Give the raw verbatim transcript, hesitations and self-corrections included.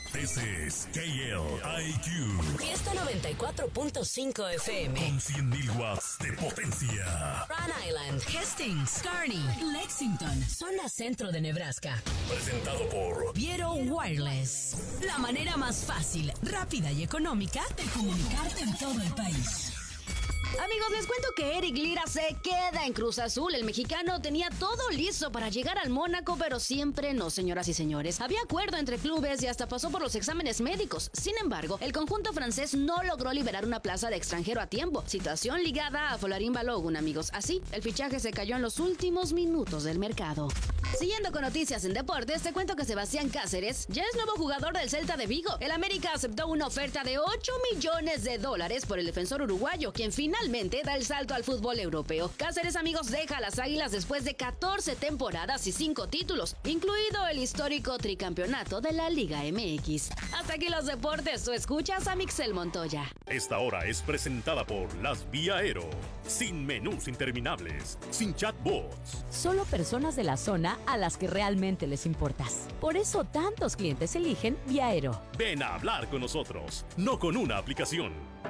This is K L I Q. Fiesta noventa y cuatro punto cinco F M. Con cien mil watts de potencia. Rhode Island, Hastings, Kearney, Lexington, zona centro de Nebraska. Presentado por Viero Wireless. La manera más fácil, rápida y económica de comunicarte en todo el país. Amigos, les cuento que Eric Lira se queda en Cruz Azul. El mexicano tenía todo listo para llegar al Mónaco, pero siempre no, señoras y señores. Había acuerdo entre clubes y hasta pasó por los exámenes médicos. Sin embargo, el conjunto francés no logró liberar una plaza de extranjero a tiempo. Situación ligada a Folarín Balogun, amigos. Así, el fichaje se cayó en los últimos minutos del mercado. Siguiendo con noticias en deportes, te cuento que Sebastián Cáceres ya es nuevo jugador del Celta de Vigo. El América aceptó una oferta de ocho millones de dólares por el defensor uruguayo, quien finalmente da el salto al fútbol europeo. Cáceres, amigos, deja a las Águilas después de catorce temporadas y cinco títulos, incluido el histórico tricampeonato de la Liga M X. Hasta aquí los deportes, tú escuchas a Mixel Montoya. Esta hora es presentada por Las Vía Aero. Sin menús interminables, sin chatbots. Solo personas de la zona a las que realmente les importas. Por eso tantos clientes eligen Vía Aero. Ven a hablar con nosotros, no con una aplicación.